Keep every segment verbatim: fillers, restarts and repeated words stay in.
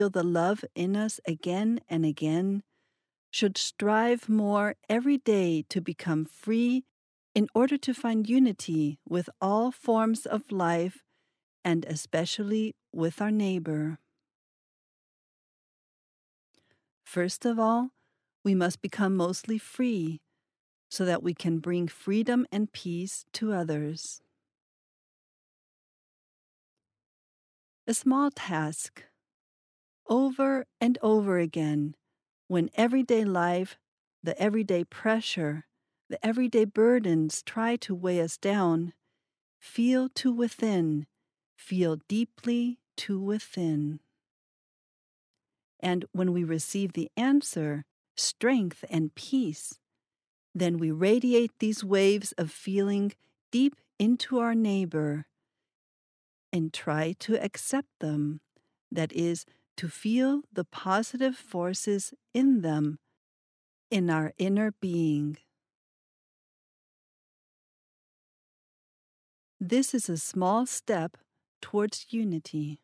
feel the love in us again and again, should strive more every day to become free in order to find unity with all forms of life and especially with our neighbor. First of all, we must become mostly free so that we can bring freedom and peace to others. A small task. Over and over again, when everyday life, the everyday pressure, the everyday burdens try to weigh us down, feel to within, feel deeply to within. And when we receive the answer, strength and peace, then we radiate these waves of feeling deep into our neighbor and try to accept them. That is, to feel the positive forces in them, in our inner being. This is a small step towards unity.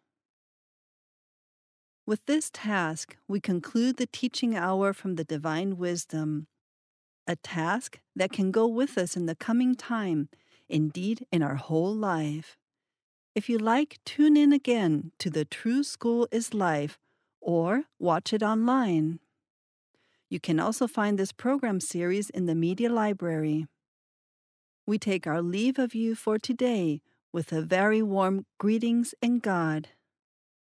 With this task, we conclude the teaching hour from the Divine Wisdom, a task that can go with us in the coming time, indeed in our whole life. If you like, tune in again to The True School is Life or watch it online. You can also find this program series in the Media Library. We take our leave of you for today with a very warm greetings in God.